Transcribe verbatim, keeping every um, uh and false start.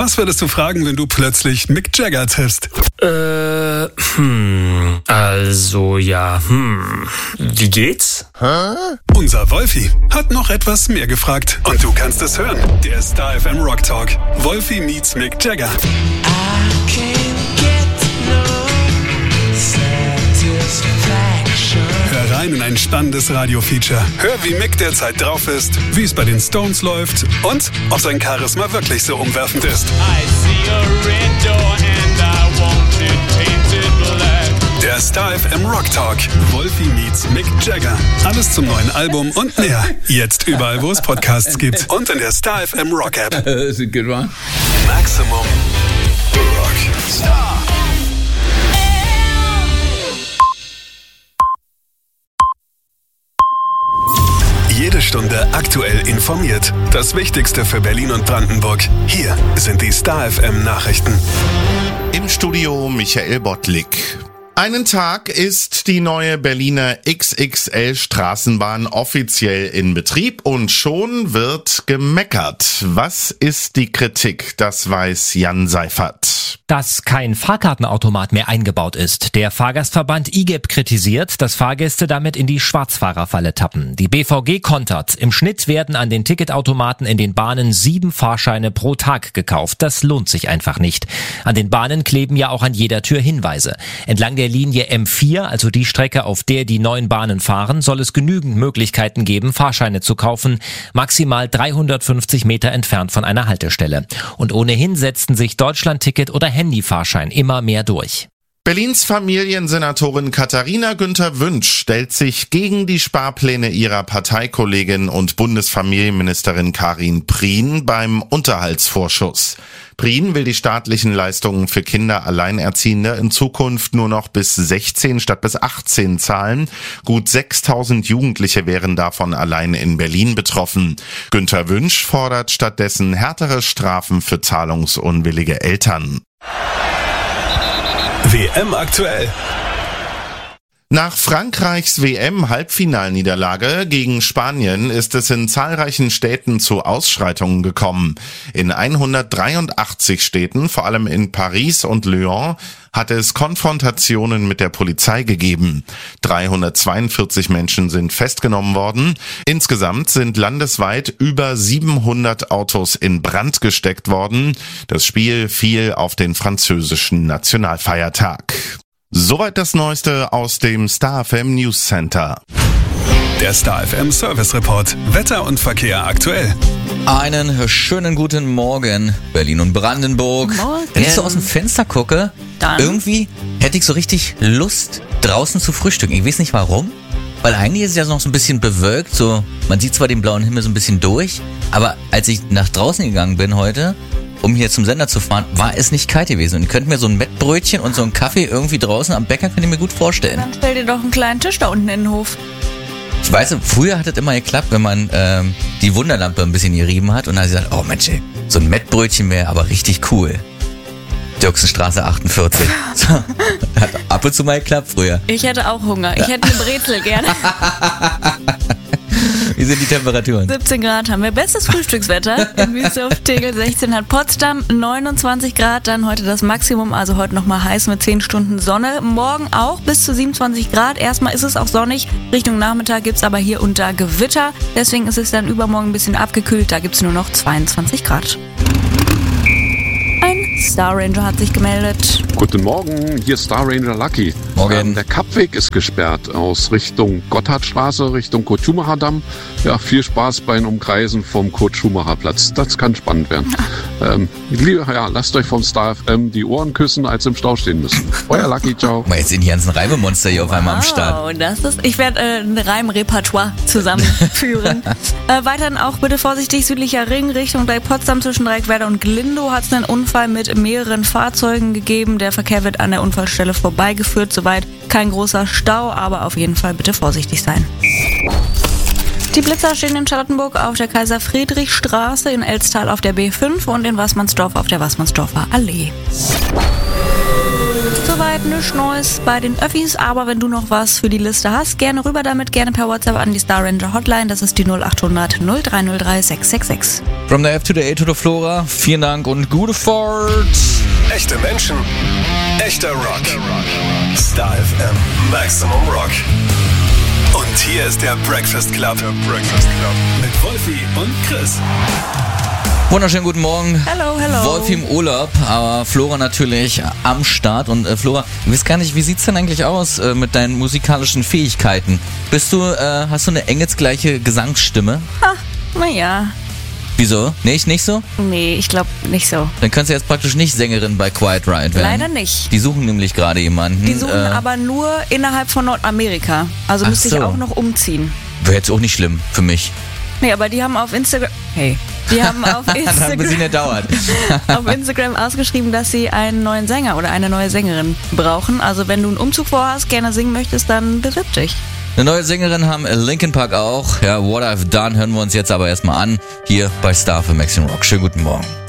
Was würdest du fragen, wenn du plötzlich Mick Jagger triffst? Äh, hm, also ja, hm, wie geht's? Hä? Unser Wolfi hat noch etwas mehr gefragt. Und du kannst es hören. Der Star F M Rock Talk. Wolfi meets Mick Jagger. I can't get no satisfaction. Hör rein in ein spannendes Radio-Feature. Hör, wie Mick derzeit drauf ist, wie es bei den Stones läuft und ob sein Charisma wirklich so umwerfend ist. I see a red door and I want it painted black. Der Star F M Rock Talk. Wolfi meets Mick Jagger. Alles zum neuen Album und mehr. Jetzt überall, wo es Podcasts gibt. Und in der Star F M Rock App. That's a good one. Maximum Rock Star. Jede Stunde aktuell informiert. Das Wichtigste für Berlin und Brandenburg. Hier sind die Star F M Nachrichten. Im Studio Michael Bottlik. Einen Tag ist die neue Berliner X X L-Straßenbahn offiziell in Betrieb und schon wird gemeckert. Was ist die Kritik? Das weiß Jan Seifert. Dass kein Fahrkartenautomat mehr eingebaut ist. Der Fahrgastverband I G E P kritisiert, dass Fahrgäste damit in die Schwarzfahrerfalle tappen. Die B V G kontert. Im Schnitt werden an den Ticketautomaten in den Bahnen sieben Fahrscheine pro Tag gekauft. Das lohnt sich einfach nicht. An den Bahnen kleben ja auch an jeder Tür Hinweise. Entlang der Linie M vier, also die Strecke, auf der die neuen Bahnen fahren, soll es genügend Möglichkeiten geben, Fahrscheine zu kaufen, maximal dreihundertfünfzig Meter entfernt von einer Haltestelle. Und ohnehin setzten sich Deutschlandticket oder Handyfahrschein immer mehr durch. Berlins Familiensenatorin Katharina Günther-Wünsch stellt sich gegen die Sparpläne ihrer Parteikollegin und Bundesfamilienministerin Karin Prien beim Unterhaltsvorschuss. Prien will die staatlichen Leistungen für Kinder Alleinerziehende in Zukunft nur noch bis sechzehn statt bis achtzehn zahlen. Gut sechstausend Jugendliche wären davon allein in Berlin betroffen. Günther-Wünsch fordert stattdessen härtere Strafen für zahlungsunwillige Eltern. W M aktuell. Nach Frankreichs W M-Halbfinalniederlage gegen Spanien ist es in zahlreichen Städten zu Ausschreitungen gekommen. In hundertdreiundachtzig Städten, vor allem in Paris und Lyon, hat es Konfrontationen mit der Polizei gegeben. dreihundertzweiundvierzig Menschen sind festgenommen worden. Insgesamt sind landesweit über siebenhundert Autos in Brand gesteckt worden. Das Spiel fiel auf den französischen Nationalfeiertag. Soweit das Neueste aus dem Star F M News Center. Der Star F M Service Report. Wetter und Verkehr aktuell. Einen schönen guten Morgen, Berlin und Brandenburg. Morgen. Wenn ich so aus dem Fenster gucke, Dann. irgendwie hätte ich so richtig Lust, draußen zu frühstücken. Ich weiß nicht warum, weil eigentlich ist es ja noch so ein bisschen bewölkt. So, man sieht zwar den blauen Himmel so ein bisschen durch, aber als ich nach draußen gegangen bin heute, um hier zum Sender zu fahren, war es nicht kalt gewesen. Und ich könnte mir so ein Mettbrötchen und so einen Kaffee irgendwie draußen am Bäcker, könnte ich mir gut vorstellen. Dann stell dir doch einen kleinen Tisch da unten in den Hof. Ich weiß, früher hat es immer geklappt, wenn man ähm, die Wunderlampe ein bisschen gerieben hat und dann hat sie gesagt, oh Mensch, ey, so ein Mettbrötchen wäre aber richtig cool. Dirksenstraße achtundvierzig. So, hat ab und zu mal geklappt früher. Ich hätte auch Hunger. Ich hätte eine Brezel gerne. Wie sind die Temperaturen? siebzehn Grad haben wir. Bestes Frühstückswetter in Wiesdorf, Tegel. sechzehn hat Potsdam, neunundzwanzig Grad. Dann heute das Maximum, also heute nochmal heiß mit zehn Stunden Sonne. Morgen auch bis zu siebenundzwanzig Grad. Erstmal ist es auch sonnig. Richtung Nachmittag gibt's aber hier unter Gewitter. Deswegen ist es dann übermorgen ein bisschen abgekühlt. Da gibt's nur noch zweiundzwanzig Grad. Ein Star Ranger hat sich gemeldet. Guten Morgen, hier ist Star Ranger Lucky. Morgen. Ähm, der Kappweg ist gesperrt aus Richtung Gotthardstraße, Richtung Kurt-Schumacher-Damm. Ja, viel Spaß beim Umkreisen vom Kurt-Schumacher-Platz. Das kann spannend werden. Ähm, liebe, ja, lasst euch vom Star F M die Ohren küssen, als im Stau stehen müssen. Euer Lucky, ciao. Mal, jetzt sind die ganzen Reimemonster hier auf einmal am Start. Oh, das ist, ich werde äh, ein Reimrepertoire zusammenführen. äh, weiterhin auch bitte vorsichtig, südlicher Ring Richtung Dreieck Potsdam zwischen Dreieckwerder und Glindow hat es einen Unfall mit mehreren Fahrzeugen gegeben. Der Verkehr wird an der Unfallstelle vorbeigeführt. Soweit kein großer Stau, aber auf jeden Fall bitte vorsichtig sein. Die Blitzer stehen in Charlottenburg auf der Kaiser-Friedrich-Straße, in Elztal auf der B fünf und in Wassmannsdorf auf der Wassmannsdorfer Allee. Soweit soweit nichts Neues bei den Öffis, aber wenn du noch was für die Liste hast, gerne rüber damit, gerne per WhatsApp an die Star Ranger Hotline, das ist die null acht hundert null drei null drei sechs sechs sechs. From the F to the A to the Flora, vielen Dank und gute Fahrt. Echte Menschen, echter Rock. Star F M Maximum Rock. Und hier ist der Breakfast Club. Der Breakfast Club. Mit Wolfi und Chris. Wunderschönen guten Morgen. Hello, hello. Wolfi im Urlaub, aber Flora natürlich am Start. Und äh, Flora, ich weiß gar nicht, wie sieht's denn eigentlich aus äh, mit deinen musikalischen Fähigkeiten? Bist du, äh, hast du eine engelsgleiche Gesangsstimme? Ha, naja. Wieso? Nee, ich nicht so? Nee, ich glaube nicht so. Dann kannst du jetzt praktisch nicht Sängerin bei Quiet Riot werden. Leider nicht. Die suchen nämlich gerade jemanden. Die suchen äh, aber nur innerhalb von Nordamerika. Also Ach müsste ich so. auch noch umziehen. Wäre jetzt auch nicht schlimm für mich. Nee, aber die haben auf Instagram... Hey. Die haben auf Hat ein bisschen Instagram, gedauert. auf Instagram ausgeschrieben, dass sie einen neuen Sänger oder eine neue Sängerin brauchen. Also wenn du einen Umzug vorhast, gerne singen möchtest, dann bewirb dich. Eine neue Sängerin haben Linkin Park auch. Ja, What I've Done hören wir uns jetzt aber erstmal an. Hier bei Star für Maximum Rock. Schönen guten Morgen.